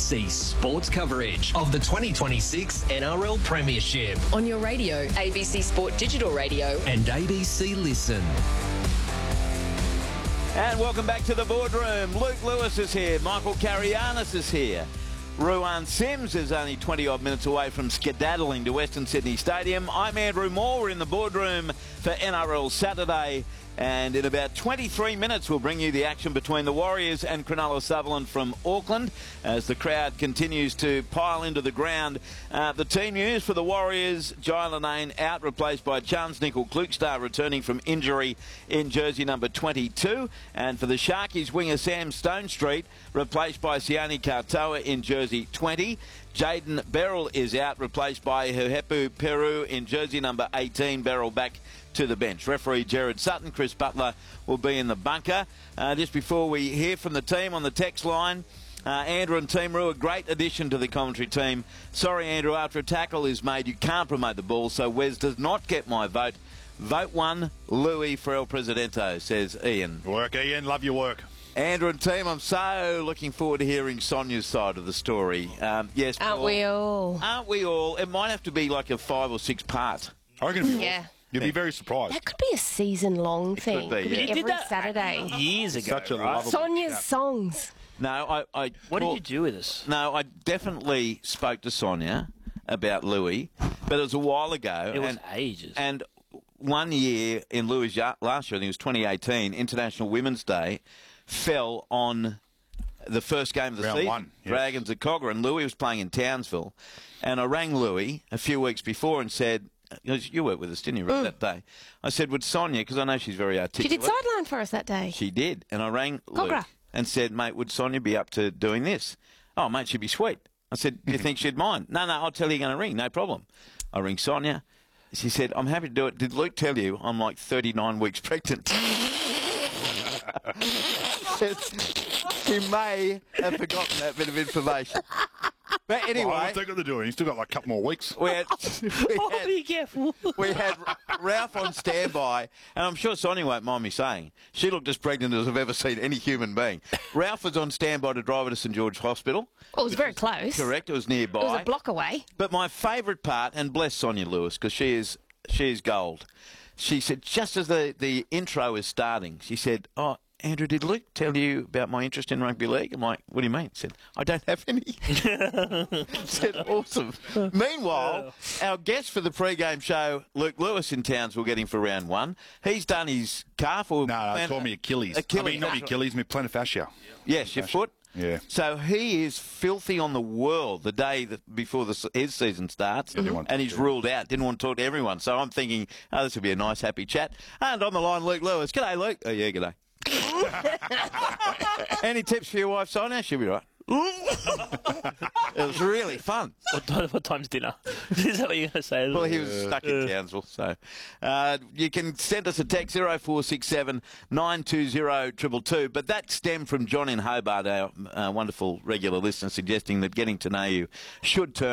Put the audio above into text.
ABC Sports coverage of the 2026 NRL Premiership On your radio, ABC Sport Digital Radio. and ABC Listen. And welcome back to the boardroom. Luke Lewis is here. Michael Carianis is here. Ruan Sims is only 20-odd minutes away from skedaddling to Western Sydney Stadium. I'm Andrew Moore. We're in the boardroom for NRL Saturday. And in about 23 minutes, we'll bring you the action between the Warriors and Cronulla Sutherland from Auckland as the crowd continues to pile into the ground. The team news for the Warriors: Jai Linane out, replaced by Charnze Nicoll-Klokstad, returning from injury in jersey number 22. And for the Sharkies, winger Sam Stonestreet, replaced by Sione Katoa in jersey 20. Jayden Berrell is out, replaced by Huhepu Peru in jersey number 18. Berrell back to the bench. Referee Gerard Sutton. Chris Butler will be in the bunker. Just before we hear from the team on the text line, Andrew and Team Roo, a great addition to the commentary team. Sorry, Andrew, after a tackle is made, you can't promote the ball, so Wes does not get my vote. Vote 1, Louis for El Presidente, says Ian. Work, Ian. Love your work. Andrew and team, I'm so looking forward to hearing Sonia's side of the story. Yes, Aren't we all? Aren't we all? It might have to be like a 5 or 6 part. I reckon it'll be Yeah. You'll be very surprised. That could be a season-long thing. could be, yeah. Every Saturday. Years ago, Such a right? lovable Sonia's chap. songs. No, What did you do with us? No, I definitely spoke to Sonia about Louis, but it was a while ago. It was ages. And 1 year in Louis' last year, I think it was 2018, International Women's Day, fell on the first game of the Round season, 1, yes. Dragons at Cogra, and Louis was playing in Townsville. And I rang Louis a few weeks before and said, you worked with us, didn't you, that day? I said, would Sonia, because I know she's very She articulate. did sideline for us that day. She did. And I rang Cogra. Luke and said, mate, would Sonia be up to doing this? Oh, mate, she'd be sweet. I said, do you think she'd mind? No, I'll tell you you're going to ring, no problem. I ring Sonia. She said, I'm happy to do it. Did Luke tell you I'm like 39 weeks pregnant? She may have forgotten that bit of information. But anyway, Well, what's that got to do? He's still got like a couple more weeks. we had Be careful. we had Ralph on standby, and I'm sure Sonia won't mind me saying, she looked as pregnant as I've ever seen any human being. Ralph was on standby to drive her to St George Hospital. Well, it was very close. Correct, it was nearby. It was a block away. But my favourite part, and bless Sonia Lewis, because she is gold, she said, just as the intro is starting, she said, oh, Andrew, did Luke tell you about my interest in rugby league? I'm like, what do you mean? She said, I don't have any. I said, awesome. Meanwhile, our guest for the pre-game show, Luke Lewis in Townsville, getting for round 1. He's done his calf or... No, they called me Achilles. I mean, not Achilles, my plantar fascia. Yes, your foot. Yeah. So he is filthy on the world the day before his season starts, and he's ruled out. Didn't want to talk to everyone. So I'm thinking, oh, this will be a nice, happy chat. And on the line, Luke Lewis. G'day, Luke. Oh, yeah, g'day. Any tips for your wife, Sonia? She'll be right. It was really fun. What time's dinner? Is that what you're going to say? Well, he was stuck in Townsville. So you can send us a text 0467 920 222. But that stemmed from John in Hobart, our wonderful regular listener, suggesting that getting to know you should turn